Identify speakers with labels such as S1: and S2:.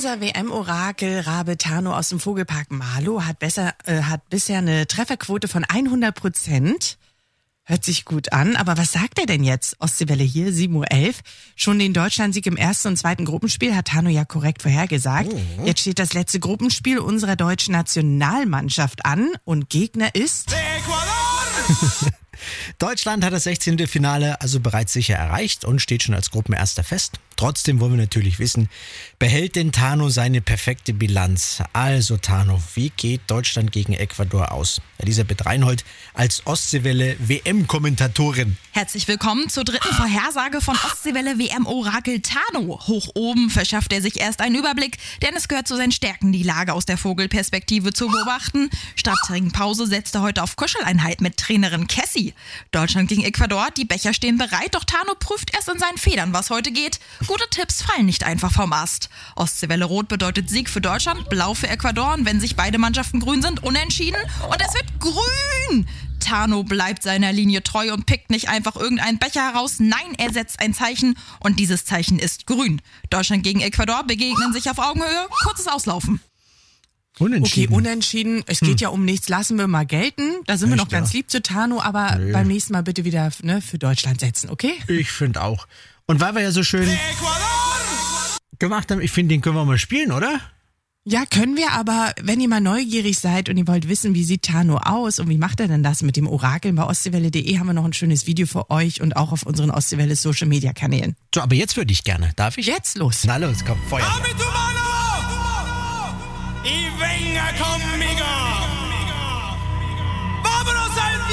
S1: Unser WM-Orakel Rabe Tano aus dem Vogelpark Marlow hat bisher eine Trefferquote von 100%. Hört sich gut an, aber was sagt er denn jetzt? Ostseewelle hier, 7:11 Uhr. Schon den Deutschlandsieg im ersten und zweiten Gruppenspiel hat Tano ja korrekt vorhergesagt. Jetzt steht das letzte Gruppenspiel unserer deutschen Nationalmannschaft an und Gegner ist
S2: Ecuador! Deutschland hat das 16. Finale also bereits sicher erreicht und steht schon als Gruppenerster fest. Trotzdem wollen wir natürlich wissen, behält denn Tano seine perfekte Bilanz? Also Tano, wie geht Deutschland gegen Ecuador aus? Elisabeth Reinhold als Ostseewelle WM-Kommentatorin.
S3: Herzlich willkommen zur dritten Vorhersage von Ostseewelle WM-Orakel Tano. Hoch oben verschafft er sich erst einen Überblick, denn es gehört zu seinen Stärken, die Lage aus der Vogelperspektive zu beobachten. Statt Trinkpause setzt er heute auf Kuscheleinheit mit Trainerin Cassie. Deutschland gegen Ecuador, die Becher stehen bereit, doch Tano prüft erst in seinen Federn, was heute geht. Gute Tipps fallen nicht einfach vom Ast. Ostseewelle Rot bedeutet Sieg für Deutschland, Blau für Ecuador und wenn sich beide Mannschaften grün sind, unentschieden und es wird grün. Tano bleibt seiner Linie treu und pickt nicht einfach irgendeinen Becher heraus. Nein, er setzt ein Zeichen und dieses Zeichen ist grün. Deutschland gegen Ecuador begegnen sich auf Augenhöhe. Kurzes Auslaufen.
S2: Unentschieden.
S1: Okay, unentschieden. Es geht ja um nichts. Lassen wir mal gelten. Da sind wir noch ganz lieb zu Tano, aber beim nächsten Mal bitte wieder für Deutschland setzen, okay?
S2: Ich finde auch. Und weil wir ja so schön gemacht haben, ich finde, den können wir mal spielen, oder?
S1: Ja, können wir, aber wenn ihr mal neugierig seid und ihr wollt wissen, wie sieht Tano aus und wie macht er denn das mit dem Orakel, bei ostseewelle.de haben wir noch ein schönes Video für euch und auch auf unseren Ostseewelle Social Media Kanälen.
S2: So, aber jetzt würde ich gerne. Darf ich?
S1: Jetzt los.
S2: Na los, komm, Feuer.
S4: Y venga conmigo.